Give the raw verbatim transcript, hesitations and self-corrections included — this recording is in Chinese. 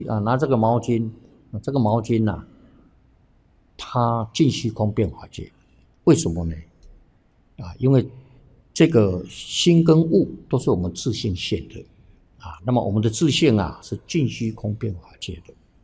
啊，拿这个毛巾，这个毛巾呐、啊，它尽虚空变法界，为什么呢？啊，因为这个心跟物都是我们自性现的啊，那么我们的自性啊是尽虚空变法界的